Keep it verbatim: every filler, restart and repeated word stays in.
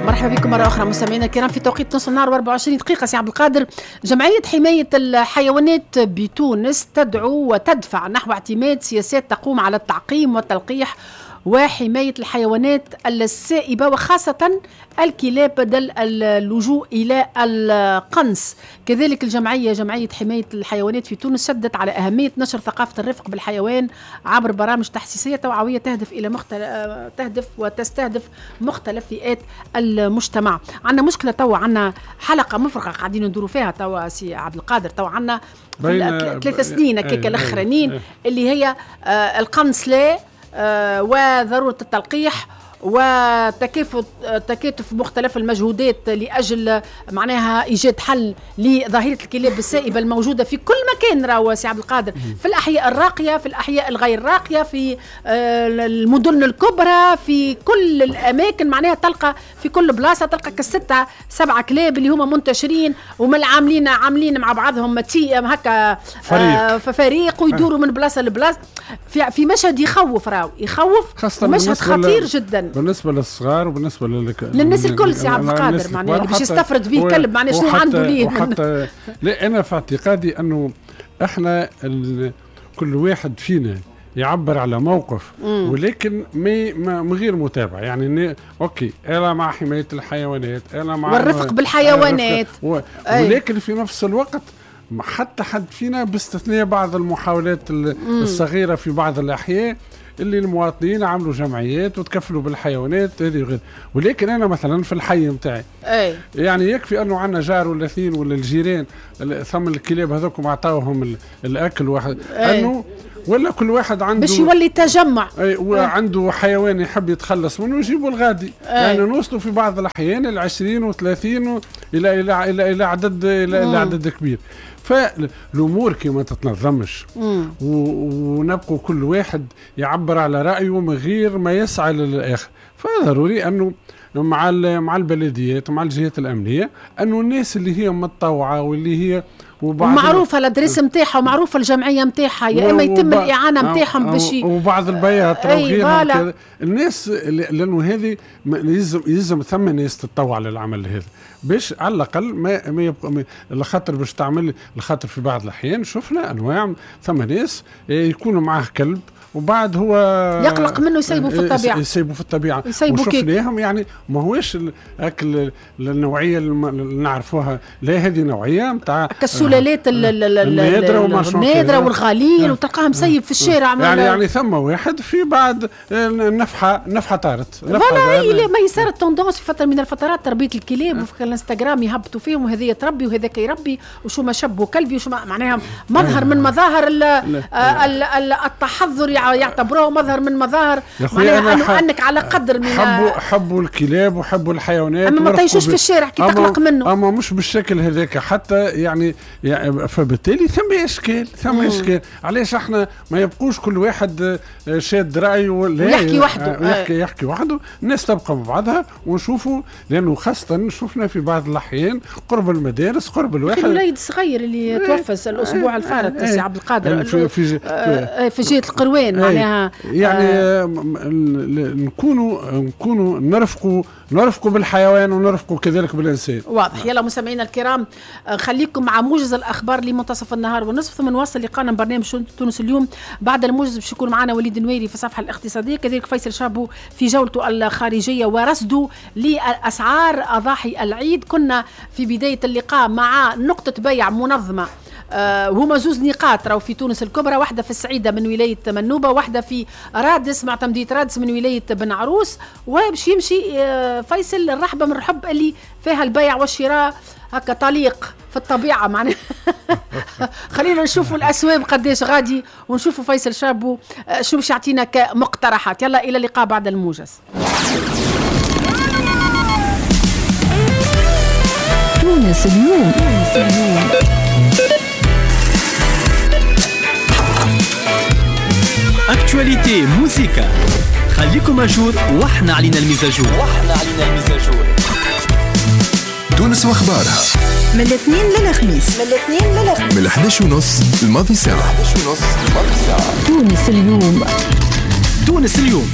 مرحبا بكم مرة أخرى مستمعينا الكرام في توقيت نص النهار وأربعة وعشرين دقيقة. سي عبد القادر، جمعية حماية الحيوانات بتونس تدعو وتدفع نحو اعتماد سياسات تقوم على التعقيم والتلقيح وحماية الحيوانات السائبة وخاصة الكلاب بدل اللجوء إلى القنص. كذلك الجمعية جمعية حماية الحيوانات في تونس شدت على أهمية نشر ثقافة الرفق بالحيوان عبر برامج تحسيسية توعوية تهدف إلى مختلف تهدف وتستهدف مختلف فئات المجتمع. عندنا مشكلة توا، عندنا حلقة مفرغة قاعدين ندوروا فيها توا سي عبد القادر. توا عندنا ثلاث سنين كيك الأخرانيين اللي هي آه القنص لا آه وضرورة التلقيح وتكافؤ تكاتف مختلف المجهودات لأجل معناها إيجاد حل لظاهرة الكلاب السائبة الموجودة في كل مكان. راهو سي عبد القادر، في الأحياء الراقية، في الأحياء الغير راقية، في المدن الكبرى، في كل الأماكن معناها تلقى في كل بلاصة تلقى كستة سبعة كلاب اللي هما منتشرين ومن عاملين عاملين مع بعضهم تيم هكا فريق, فريق ويدوروا من بلاصة لبلاصة في, في مشهد يخوف. راهو يخوف مشهد خطير جدا بالنسبه للصغار وبالنسبه للك... للناس الكل. سي عبد القادر معناها باش يستفرد به كلب معناها شنو عنده ليه وحتى لا. انا في اعتقادي انه احنا ال... كل واحد فينا يعبر على موقف مم. ولكن من غير متابعه. يعني ن... اوكي انا مع حمايه الحيوانات، انا مع والرفق بالحيوانات و... ولكن في نفس الوقت حتى حد فينا باستثناء بعض المحاولات الصغيره في بعض الاحياء اللي المواطنين عملوا جمعيات وتكفلوا بالحيوانات هذه وغير. ولكن انا مثلا في الحي متاعي أي. يعني يكفي انه عندنا جار ولا اثنين ولا الجيران ثم الكلاب هذوكم اعطاوهم الاكل واحد انه ولا كل واحد عنده باش يولي تجمع وعنده حيوان يحب يتخلص منه يجيبوا الغادي. يعني نوصلوا في بعض الاحيان العشرين وثلاثين الى الى الى الى عدد الى, إلى عدد كبير. فالامور كي ما تتنظمش ونبقوا كل واحد يعبر على رايه من غير ما يسعى للاخر، فضروري انه مع مع البلديات ومع الجهات الامنيه انه الناس اللي هي متطوعه واللي هي ومعروفه الادريس نتاعها ومعروفه الجمعيه نتاعها يا اما يتم الاعانه نتاعهم باش وبعض البيات وغيرهم الناس، لانه هذه يلزم يلزم ثم ناس تتطوع للعمل هذا باش على الاقل ما ما يبقى الخاطر باش تعمل الخاطر. في بعض الاحيان شفنا انواع ثم ناس يكونوا معه كلب وبعد هو يقلق منه يسيبوا في الطبيعه يسيبوا في الطبيعه وشفناهم. يعني ما هوش الاكل النوعيه اللي نعرفوها، لا هذه نوعيه نتاع كالسلالات النادره والغاليين وتلقاهم مسيب في الشارع. يعني يعني ثم واحد في بعد نفحه نفحه طارت فوالا ما يصير التوندونس في فتره من الفترات تربيه الكلاب وفي الانستغرام يهبطوا فيهم وهذه تربي وهذاك يربي وشو ما شبوا كلبي وشو معناها مظهر من مظاهر التحضر، يعتبروه مظهر من مظاهر معناها انه انك على قدر من حبوا حبوا الكلاب وحبوا الحيوانات اما ما تعيشوش في الشارع كي تقلق منه. اما مش بالشكل هذاك حتى يعني, يعني فبالتالي ثم اشكال ثم مم. اشكال. علاش احنا ما يبقوش كل واحد شاد رايه ولا يحكي وحده يحكي يحكي وحده، الناس تبقى مع بعضها ونشوفوا. لانه خاصه شفنا في بعض الاحيان قرب المدارس قرب الواحد الوليد الصغير اللي توفى الاسبوع الفارط سي عبد القادر في في, في جهه القروان معناها يعني آه نكونوا نكونوا نرفقوا نرفقوا بالحيوان ونرفقوا كذلك بالانسان. واضح. يلا مستمعينا الكرام خليكم مع موجز الاخبار لمنتصف النهار ونصف ثم نواصل لقاءنا برنامج تونس اليوم. بعد الموجز باش يكون معنا وليد نويري في الصفحه الاقتصاديه، كذلك فيصل شابو في جولته الخارجيه ورصده لاسعار اضاحي العيد. كنا في بدايه اللقاء مع نقطه بيع منظمه آه هما زوز نقاط راهو في تونس الكبرى، واحدة في السعيدة من ولاية منوبة، واحدة في رادس مع تمديد رادس من ولاية بن عروس. وباش يمشي آه فيصل الرحبة من الرحب اللي فيها البيع والشراء هكا طليق في الطبيعة معناها. خلينا نشوفوا الأسواق قديش غادي ونشوفوا فيصل شابو آه شو باش يعطينا كمقترحات. يلا إلى اللقاء بعد الموجز. تونس اليوم. اكتواليتي موسيقى خليكم اجور واحنا علينا المزاجور واحنا علينا المزاجور. تونس واخبارها من الاثنين للخميس من الاثنين للخميس من الحداش ونص الماضي ساعة. تونس اليوم. تونس اليوم